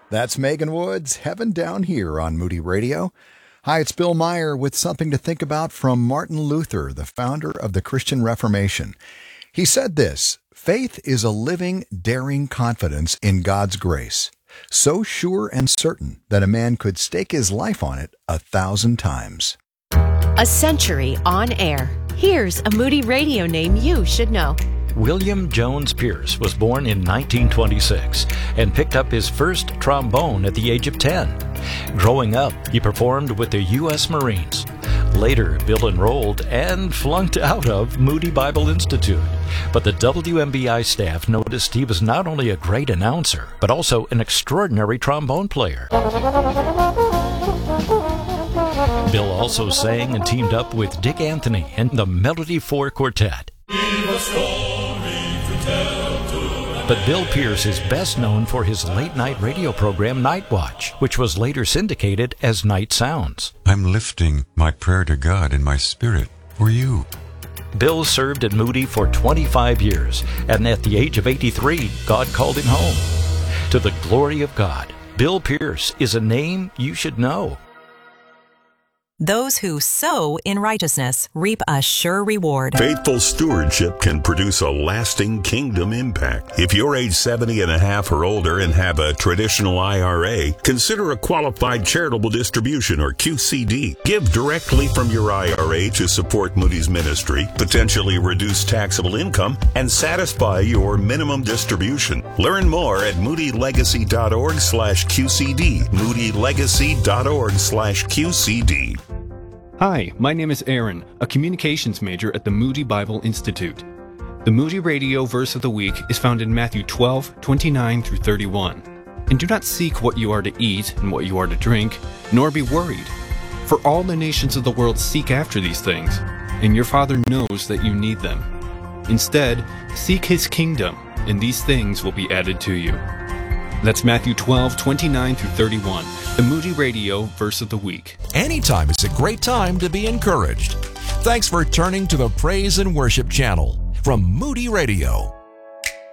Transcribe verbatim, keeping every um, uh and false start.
That's Megan Woods, Heaven Down Here on Moody Radio. Hi, it's Bill Meyer with something to think about from Martin Luther, the founder of the Christian Reformation. He said this: faith is a living, daring confidence in God's grace, so sure and certain that a man could stake his life on it a thousand times. A century on air. Here's a Moody Radio name you should know. William Jones Pierce was born in nineteen twenty-six and picked up his first trombone at the age of ten. Growing up, he performed with the U S Marines. Later, Bill enrolled and flunked out of Moody Bible Institute. But the W M B I staff noticed he was not only a great announcer, but also an extraordinary trombone player. Bill also sang and teamed up with Dick Anthony and the Melody Four Quartet. But Bill Pierce is best known for his late-night radio program Night Watch, which was later syndicated as Night Sounds. I'm lifting my prayer to God in my spirit for you. Bill served at Moody for twenty-five years, and at the age of eighty-three, God called him home. To the glory of God, Bill Pierce is a name you should know. Those who sow in righteousness reap a sure reward. Faithful stewardship can produce a lasting kingdom impact. If you're age seventy and a half or older and have a traditional I R A, consider a qualified charitable distribution or Q C D. Give directly from your I R A to support Moody's ministry, potentially reduce taxable income, and satisfy your minimum distribution. Learn more at moodylegacy.org slash QCD. moodylegacy.org slash QCD. Hi, my name is Aaron, a communications major at the Moody Bible Institute. The Moody Radio verse of the week is found in Matthew twelve, twenty-nine through thirty-one. And do not seek what you are to eat and what you are to drink, nor be worried. For all the nations of the world seek after these things, and your Father knows that you need them. Instead, seek His kingdom, and these things will be added to you. That's Matthew twelve, twenty-nine through thirty-one, the Moody Radio verse of the week. Anytime is a great time to be encouraged. Thanks for turning to the Praise and Worship channel from Moody Radio.